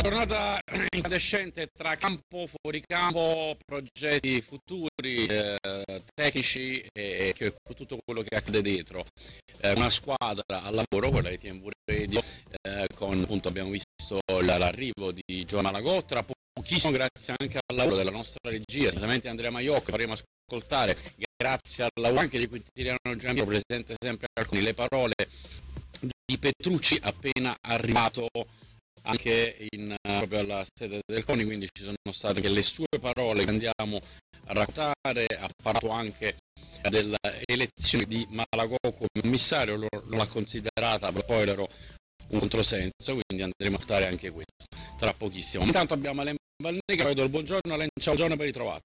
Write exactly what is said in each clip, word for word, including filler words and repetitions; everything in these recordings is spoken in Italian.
giornata incandescente tra campo, fuoricampo, progetti futuri, eh, tecnici e, e tutto quello che accade dietro. Eh, una squadra al lavoro, quella di T M V Radio, eh, con appunto abbiamo visto l'arrivo di Giovanni Malagottra, pochissimo grazie anche al lavoro della nostra regia, esattamente Andrea Maiocco, faremo ascoltare, grazie al lavoro anche di Quintiliano Giampiero, presente sempre alcuni, le parole di Petrucci appena arrivato anche in, proprio alla sede del CONI, quindi ci sono state anche le sue parole che andiamo a raccontare. Ha parlato anche dell'elezione di Malagò come commissario, lo, lo l'ha considerata per poi ero un controsenso, quindi andremo a portare anche questo tra pochissimo. Intanto abbiamo Alain Valnegra, do il buongiorno. Alain, ciao, buongiorno, ben ritrovato.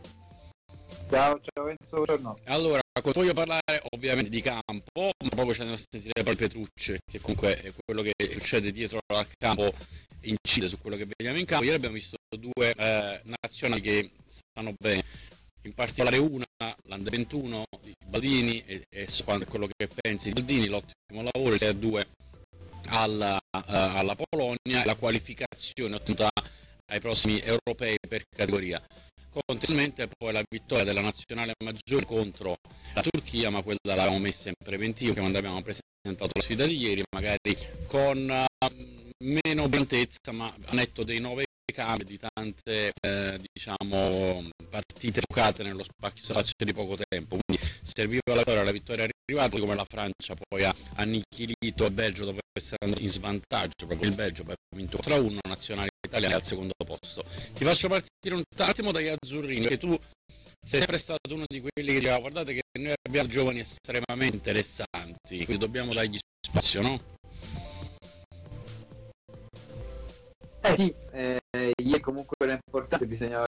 Ciao, ciao Enzo, buongiorno. Allora, voglio parlare ovviamente di campo, ma proprio ci andiamo a sentire poi Petrucci, che comunque è quello che succede dietro al campo, incide su quello che vediamo in campo. Ieri abbiamo visto due eh, nazionali che stanno bene, in particolare una, l'Under ventuno di Baldini, e, e so quello che pensi di Baldini, l'ottimo lavoro, il sei a due alla, uh, alla Polonia, la qualificazione ottenuta ai prossimi europei per categoria. Contestualmente poi la vittoria della nazionale maggiore contro la Turchia, ma quella l'avevamo messa in preventivo quando abbiamo presentato la sfida di ieri, magari con uh, meno brillantezza, ma a netto dei nove cambi, di tante eh, diciamo partite giocate nello spazio di poco tempo, quindi serviva la vittoria, la vittoria è arrivata, come la Francia poi ha annichilito il Belgio dopo essere andato in svantaggio, proprio il Belgio poi ha vinto quattro a uno, nazionale italiana al secondo posto. Ti faccio partire un attimo dagli azzurrini, perché tu sei sempre stato uno di quelli che diceva guardate che noi abbiamo giovani estremamente interessanti, quindi dobbiamo dargli spazio, no? Eh sì, eh, ieri comunque era importante, bisognava